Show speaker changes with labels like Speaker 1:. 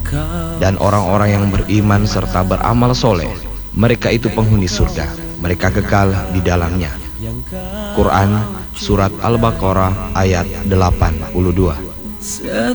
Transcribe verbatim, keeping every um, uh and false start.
Speaker 1: Dan orang-orang yang beriman serta beramal soleh, mereka itu penghuni surga, mereka kekal di dalamnya. Quran Surat Al-Baqarah ayat delapan puluh dua.